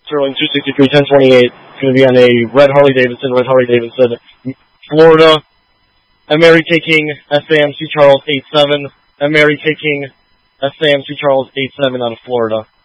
Sterling 263, 1028. It's going to be on a Red Harley Davidson, Florida. A Mary K. King, SAMC Charles 87. A Mary K. King, SAMC Charles 87 out of Florida.